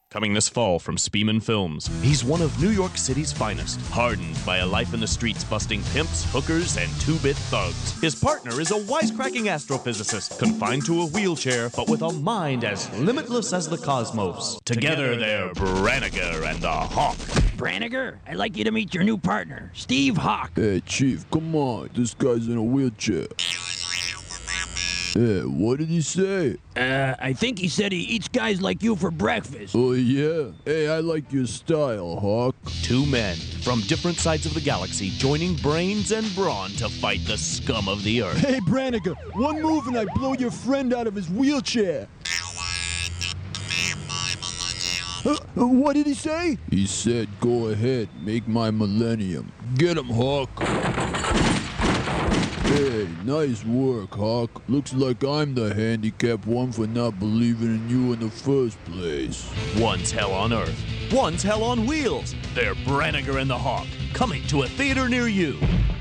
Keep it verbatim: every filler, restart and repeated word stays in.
Coming this fall from Spearman Films, he's one of New York City's finest, hardened by a life in the streets busting pimps, hookers, and two-bit thugs. His partner is a wisecracking astrophysicist, confined to a wheelchair, but with a mind as limitless as the cosmos. Together, they're Branniger and the Hawk. Branniger, I'd like you to meet your new partner, Steve Hawk. Hey, Chief, come on. This guy's in a wheelchair. Yeah, what did he say? Uh, I think he said he eats guys like you for breakfast. Oh, yeah? Hey, I like your style, Hawk. Two men from different sides of the galaxy joining brains and brawn to fight the scum of the earth. Hey, Branniger, one move and I blow your friend out of his wheelchair. Uh, what did he say? He said, go ahead, make my millennium. Get him, Hawk. Hey, nice work, Hawk. Looks like I'm the handicapped one for not believing in you in the first place. One's hell on Earth, one's hell on wheels. They're Branniger and the Hawk, coming to a theater near you.